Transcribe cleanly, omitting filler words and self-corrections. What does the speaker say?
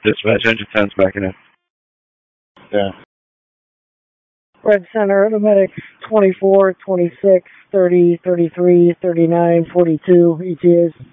Dispatch engine 10's backing in. Yeah. Red Center, automatic 24, 26, 30, 33, 39, 42, ETAs.